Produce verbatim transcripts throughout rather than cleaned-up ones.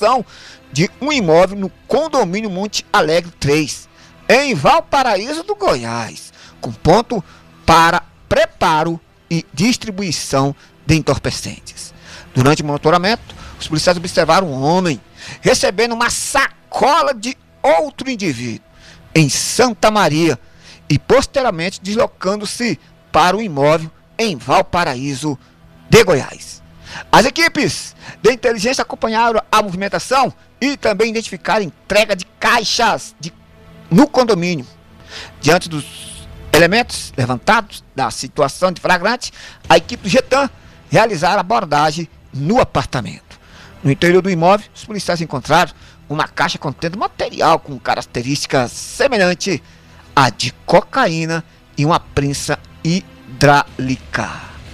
ocupação de um imóvel no condomínio Monte Alegre três, em Valparaíso do Goiás, com ponto para preparo e distribuição de entorpecentes. Durante o monitoramento, os policiais observaram um homem recebendo uma sacola de outro indivíduo em Santa Maria e posteriormente deslocando-se para o imóvel em Valparaíso de Goiás. As equipes de inteligência acompanharam a movimentação e também identificaram entrega de caixas de, no condomínio. Diante dos elementos levantados da situação de flagrante, a equipe do Getan realizaram a abordagem no apartamento. No interior do imóvel, os policiais encontraram uma caixa contendo material com características semelhantes à de cocaína e uma prensa hidráulica.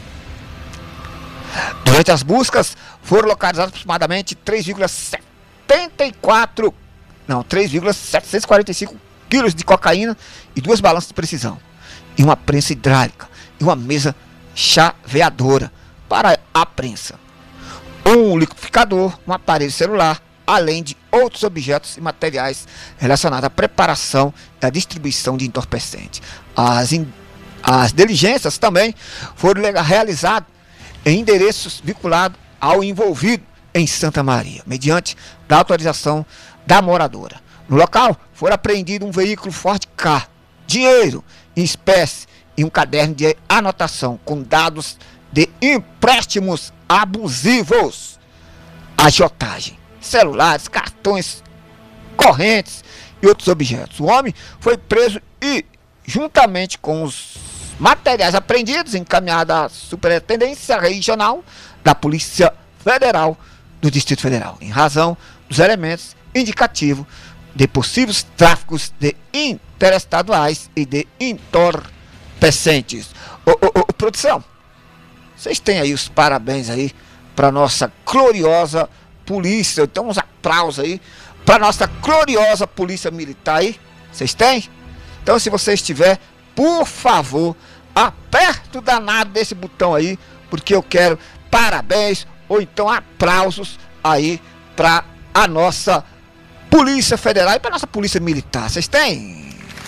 Durante as buscas, foram localizados aproximadamente três vírgula setenta e quatro, não, três vírgula setecentos e quarenta e cinco quilos de cocaína e duas balanças de precisão, e uma prensa hidráulica e uma mesa chaveadora para a prensa, um liquidificador, um aparelho celular, além de outros objetos e materiais relacionados à preparação e à distribuição de entorpecentes. As, in, as diligências também foram realizadas em endereços vinculados ao envolvido em Santa Maria, mediante da autorização da moradora. No local, foram apreendidos um veículo Ford Ka, dinheiro em espécie e um caderno de anotação com dados de empréstimos abusivos, agiotagem, celulares, cartões, correntes e outros objetos. O homem foi preso e, juntamente com os materiais apreendidos, encaminhado à Superintendência Regional da Polícia Federal do Distrito Federal, em razão dos elementos indicativos de possíveis tráficos de interestaduais e de entorpecentes. Ô, ô, ô, produção, vocês têm aí os parabéns aí para nossa gloriosa polícia. Então uns aplausos aí para nossa gloriosa polícia militar aí. Vocês têm? Então, se você estiver, por favor, aperta o danado desse botão aí, porque eu quero parabéns ou então aplausos aí para a nossa Polícia Federal e para a nossa Polícia Militar. Vocês têm?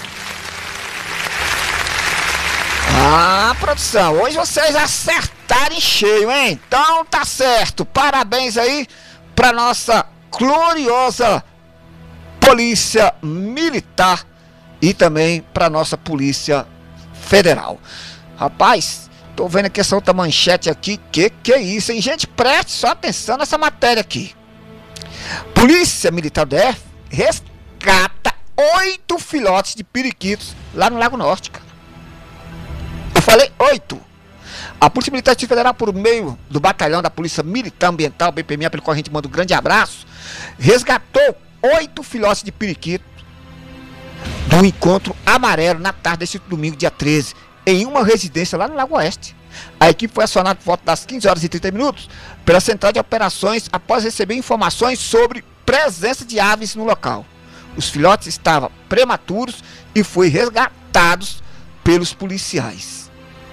Ah, produção, hoje vocês acertaram em cheio, hein? Então tá certo. Parabéns aí para nossa gloriosa Polícia Militar e também para nossa Polícia Federal. Rapaz, tô vendo aqui essa outra manchete aqui. Que que é isso, hein? Gente, preste só atenção nessa matéria aqui. Polícia Militar do D F resgata oito filhotes de periquitos lá no Lago Norte, cara. Eu falei oito. A Polícia Militar do Distrito Federal, por meio do Batalhão da Polícia Militar Ambiental, B P M A, pelo qual a gente manda um grande abraço, resgatou oito filhotes de periquito do encontro amarelo na tarde desse domingo, dia treze, em uma residência lá no Lago Oeste. A equipe foi acionada por volta das quinze horas e trinta minutos pela Central de Operações após receber informações sobre presença de aves no local. Os filhotes estavam prematuros e foram resgatados pelos policiais.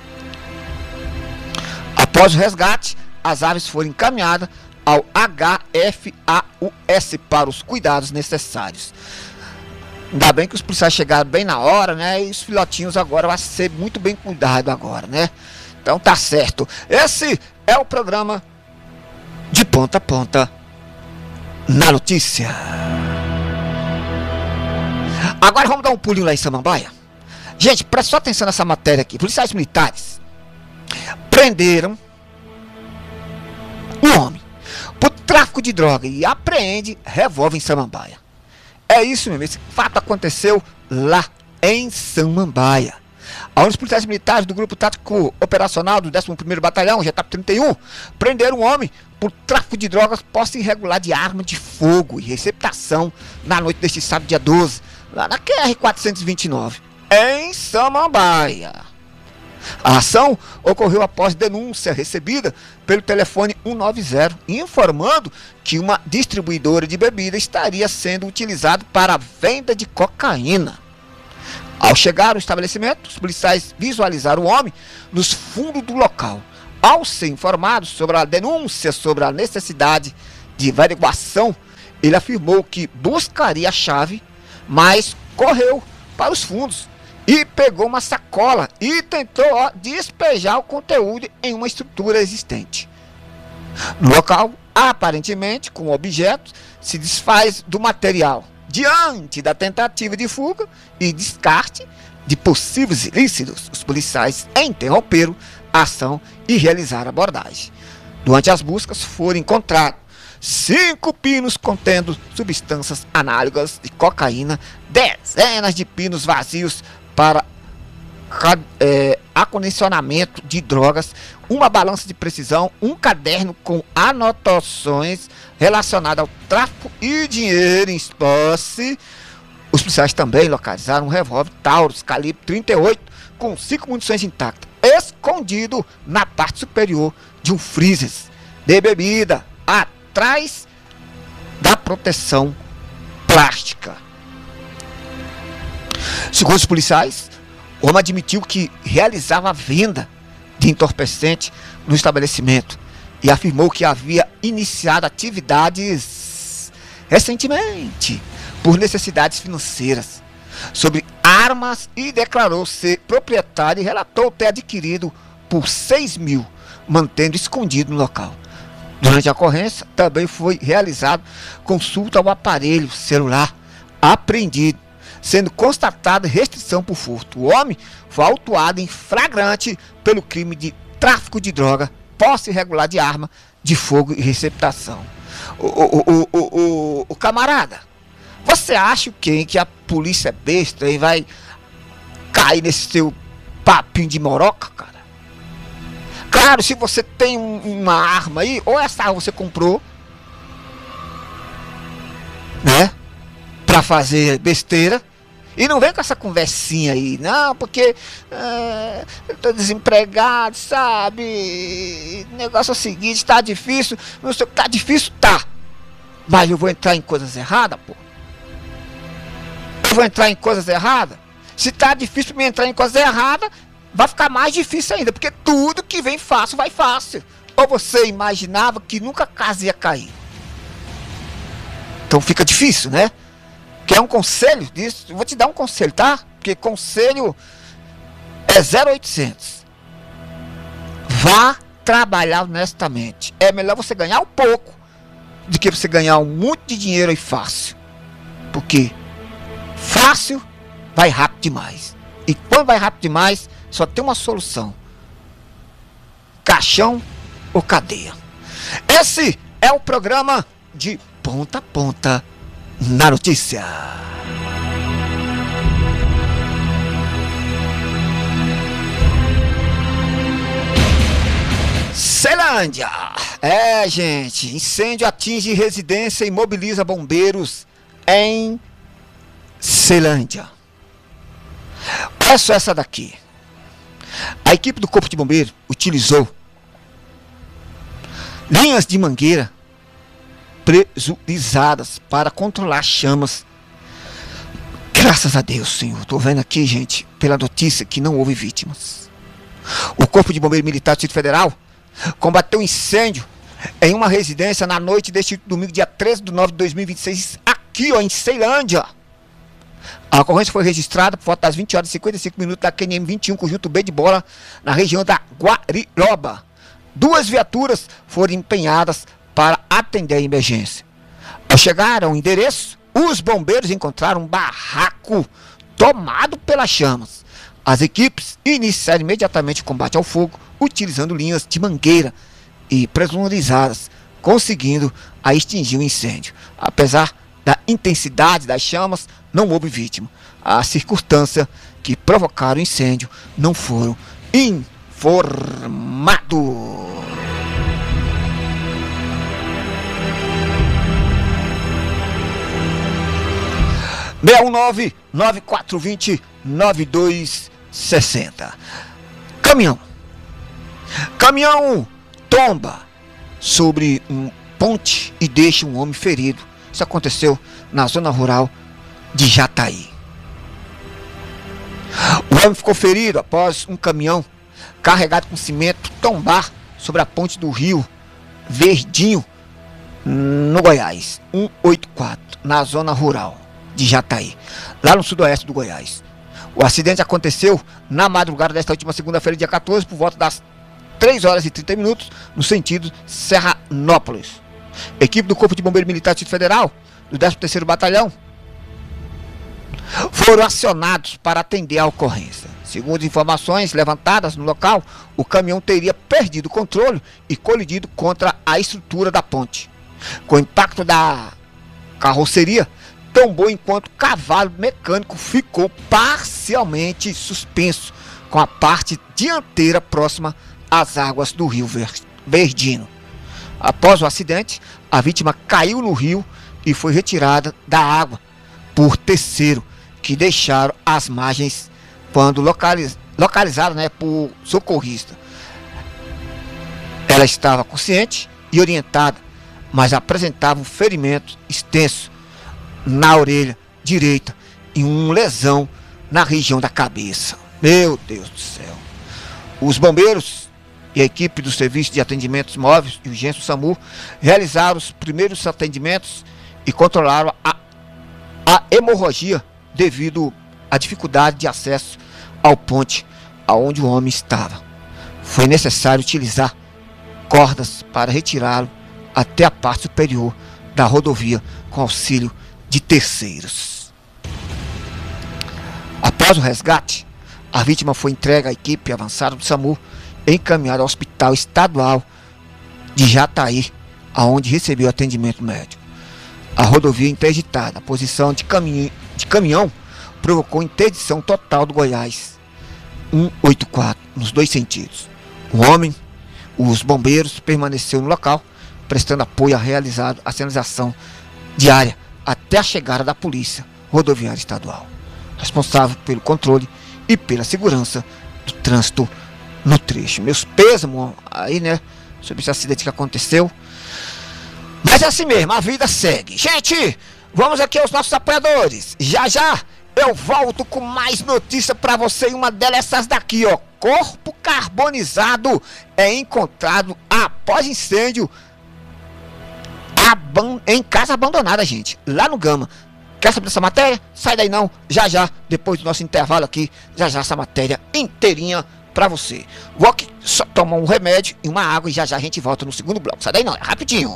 Após o resgate, as aves foram encaminhadas ao H F A U S para os cuidados necessários. Ainda bem que os policiais chegaram bem na hora, né? E os filhotinhos agora vão ser muito bem cuidados agora, né? Então tá certo. Esse é o programa De Ponta a Ponta na Notícia. Agora vamos dar um pulinho lá em Samambaia. Gente, presta só atenção nessa matéria aqui. Policiais militares prenderam um homem por tráfico de droga e apreende revólver em Samambaia. É isso mesmo, esse fato aconteceu lá em Samambaia. Aonde os policiais militares do Grupo Tático Operacional do décimo primeiro Batalhão, G T A P trinta e um, prenderam um homem por tráfico de drogas, posse irregular de arma de fogo e receptação na noite deste sábado, dia doze, lá na Q R quatrocentos e vinte e nove, em Samambaia. A ação ocorreu após denúncia recebida pelo telefone cento e noventa, informando que uma distribuidora de bebida estaria sendo utilizada para a venda de cocaína. Ao chegar ao estabelecimento, os policiais visualizaram o homem nos fundos do local. Ao ser informados sobre a denúncia sobre a necessidade de averiguação Ele afirmou que buscaria a chave, mas correu para os fundos e pegou uma sacola e tentou ó, despejar o conteúdo em uma estrutura existente. No local, aparentemente, com o objeto, se desfaz do material. Diante da tentativa de fuga e descarte de possíveis ilícitos, os policiais interromperam a ação e realizaram a abordagem. Durante as buscas foram encontrados cinco pinos contendo substâncias análogas de cocaína, dezenas de pinos vazios para é, acondicionamento de drogas, uma balança de precisão, um caderno com anotações relacionadas ao tráfico e dinheiro em espécie. Os policiais também localizaram um revólver Taurus calibre trinta e oito com cinco munições intactas, escondido na parte superior de um freezer de bebida, atrás da proteção plástica. Segundo os policiais, o homem admitiu que realizava a venda de entorpecente no estabelecimento e afirmou que havia iniciado atividades recentemente por necessidades financeiras sobre armas e declarou ser proprietário e relatou ter adquirido por seis mil, mantendo escondido no local. Durante a ocorrência, também foi realizado consulta ao aparelho celular apreendido, sendo constatada restrição por furto. O homem foi autuado em flagrante pelo crime de tráfico de droga, posse irregular de arma de fogo e receptação. O, o, o, o, o, o camarada, você acha o quê? Que a polícia é besta e vai cair nesse seu papinho de moroca, cara? Claro, se você tem um, uma arma aí, ou essa arma você comprou, né, pra fazer besteira, e não vem com essa conversinha aí, não, porque é, eu tô desempregado, sabe, o negócio é o seguinte, tá difícil, não sei, tá difícil, tá, mas eu vou entrar em coisas erradas, pô, eu vou entrar em coisas erradas, se tá difícil pra mim entrar em coisas erradas, vai ficar mais difícil ainda, porque tudo que vem fácil, vai fácil. Ou você imaginava que nunca a casa ia cair? Então fica difícil, né? Quer um conselho disso? Eu vou te dar um conselho, tá? Porque conselho é zero oitocentos. Vá trabalhar honestamente. É melhor você ganhar um pouco do que você ganhar um monte de dinheiro aí fácil. Porque fácil vai rápido demais. E quando vai rápido demais, só tem uma solução: caixão ou cadeia. Esse é o programa de ponta a ponta na notícia. Ceilândia. É, gente, incêndio atinge residência e mobiliza bombeiros em Ceilândia. Olha só essa daqui. A equipe do Corpo de Bombeiros utilizou linhas de mangueira pressurizadas para controlar chamas. Graças a Deus, Senhor. Estou vendo aqui, gente, pela notícia, que não houve vítimas. O Corpo de Bombeiro Militar do Distrito Federal combateu incêndio em uma residência na noite deste domingo, dia treze de nove de dois mil e vinte e seis, aqui ó, em Ceilândia. A ocorrência foi registrada por volta das vinte horas e cinquenta e cinco minutos da Q N M vinte e um, conjunto B de Bola, na região da Guariroba. Duas viaturas foram empenhadas para atender a emergência. Ao chegar ao endereço, os bombeiros encontraram um barraco tomado pelas chamas. As equipes iniciaram imediatamente o combate ao fogo, utilizando linhas de mangueira e pressurizadas, conseguindo a extinguir o incêndio. Apesar da intensidade das chamas, não houve vítima. As circunstâncias que provocaram o incêndio não foram informados. seis um nove, nove quatro dois zero, nove dois seis zero. Caminhão. Caminhão tomba sobre um ponte e deixa um homem ferido. Isso aconteceu na zona rural de Jataí. O homem ficou ferido após um caminhão carregado com cimento tombar sobre a ponte do rio Verdinho, no Goiás, cento e oitenta e quatro, na zona rural de Jataí, lá no sudoeste do Goiás. O acidente aconteceu na madrugada desta última segunda-feira, dia quatorze, por volta das três horas e trinta minutos, no sentido Serranópolis. Equipe do Corpo de Bombeiro Militar do Distrito Federal, do décimo terceiro Batalhão, foram acionados para atender a ocorrência. Segundo informações levantadas no local, o caminhão teria perdido o controle e colidido contra a estrutura da ponte. Com o impacto da carroceria, tombou enquanto o cavalo mecânico ficou parcialmente suspenso, com a parte dianteira próxima às águas do rio Verdino. Após o acidente, a vítima caiu no rio e foi retirada da água por terceiro, que deixaram as margens quando localiz, localizada, né, por socorrista. Ela estava consciente e orientada, mas apresentava um ferimento extenso na orelha direita e uma lesão na região da cabeça. Meu Deus do céu. Os bombeiros e a equipe do Serviço de Atendimentos Móveis e Urgência do SAMU realizaram os primeiros atendimentos e controlaram a, a hemorragia devido à dificuldade de acesso ao ponte aonde o homem estava. Foi necessário utilizar cordas para retirá-lo até a parte superior da rodovia com auxílio de terceiros. Após o resgate, a vítima foi entregue à equipe avançada do SAMU e encaminhada ao Hospital Estadual de Jataí, aonde recebeu atendimento médico. A rodovia interditada, a posição de, caminho, de caminhão, provocou interdição total do Goiás cento e oitenta e quatro, nos dois sentidos. O homem, os bombeiros, permaneceu no local, prestando apoio a realizar a sinalização diária até a chegada da Polícia Rodoviária Estadual, responsável pelo controle e pela segurança do trânsito no trecho. Meus pêsames aí, né, sobre esse acidente que aconteceu. Mas é assim mesmo, a vida segue. Gente, vamos aqui aos nossos apoiadores. Já já eu volto com mais notícia para você, e uma delas essas daqui, ó. Corpo carbonizado é encontrado após incêndio em casa abandonada, gente, lá no Gama. Quer saber dessa matéria? Sai daí não, já já, depois do nosso intervalo aqui, já já essa matéria inteirinha pra você. Vou aqui só tomar um remédio e uma água e já já a gente volta no segundo bloco. Sai daí não, é rapidinho.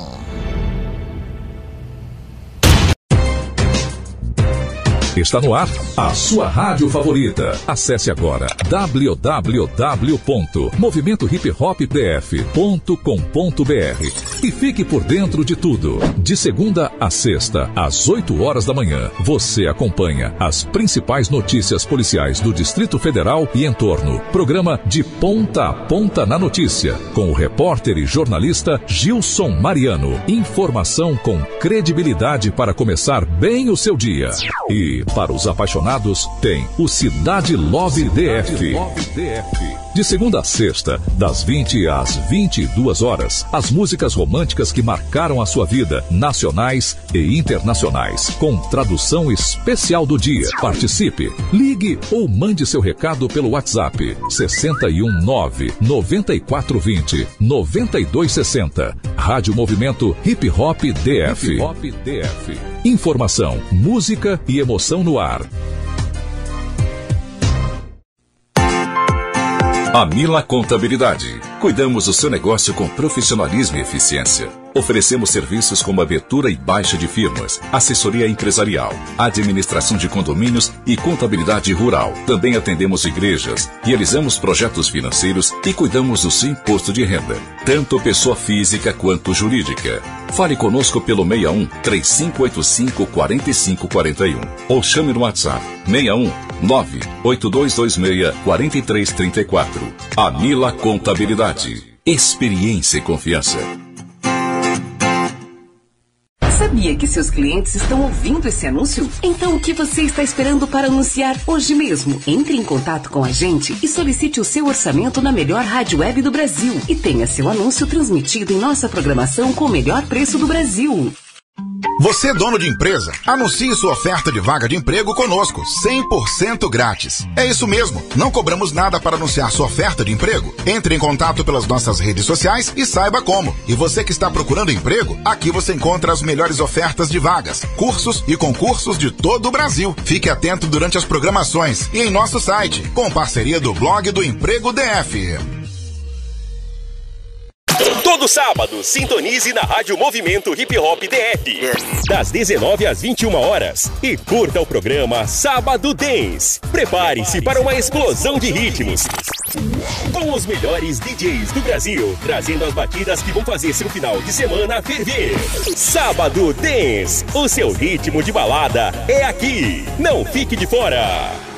Está no ar a sua rádio favorita. Acesse agora w w w ponto movimento hip hop p f ponto com ponto b r e fique por dentro de tudo. De segunda a sexta, às oito horas da manhã, você acompanha as principais notícias policiais do Distrito Federal e entorno. Programa De Ponta a Ponta na Notícia, com o repórter e jornalista Gilson Mariano. Informação com credibilidade para começar bem o seu dia. E para os apaixonados, tem o Cidade Love D F. De segunda a sexta, das vinte às vinte e duas horas, as músicas românticas que marcaram a sua vida, nacionais e internacionais, com tradução especial do dia. Participe, ligue ou mande seu recado pelo WhatsApp sessenta e um nove, noventa e quatro vinte, noventa e dois sessenta. Rádio Movimento Hip Hop D F. Hip Hop D F. Informação, música e emoção no ar. Amila Contabilidade. Cuidamos do seu negócio com profissionalismo e eficiência. Oferecemos serviços como abertura e baixa de firmas, assessoria empresarial, administração de condomínios e contabilidade rural. Também atendemos igrejas, realizamos projetos financeiros e cuidamos do seu imposto de renda, tanto pessoa física quanto jurídica. Fale conosco pelo seis um, três cinco oito cinco, quatro cinco quatro um ou chame no WhatsApp seis um, nove, oito dois dois seis, quatro três três quatro. Amila Contabilidade. Experiência e confiança. Sabia que seus clientes estão ouvindo esse anúncio? Então o que você está esperando para anunciar hoje mesmo? Entre em contato com a gente e solicite o seu orçamento na melhor rádio web do Brasil e tenha seu anúncio transmitido em nossa programação com o melhor preço do Brasil. Você é dono de empresa? Anuncie sua oferta de vaga de emprego conosco, cem por cento grátis. É isso mesmo, não cobramos nada para anunciar sua oferta de emprego. Entre em contato pelas nossas redes sociais e saiba como. E você que está procurando emprego, aqui você encontra as melhores ofertas de vagas, cursos e concursos de todo o Brasil. Fique atento durante as programações e em nosso site, com parceria do blog do Emprego D F. Todo sábado, sintonize na Rádio Movimento Hip Hop D F, das dezenove às vinte e uma horas, e curta o programa Sábado Dance. Prepare-se para uma explosão de ritmos, com os melhores D Js do Brasil, trazendo as batidas que vão fazer seu final de semana ferver. Sábado Dance, o seu ritmo de balada é aqui. Não fique de fora.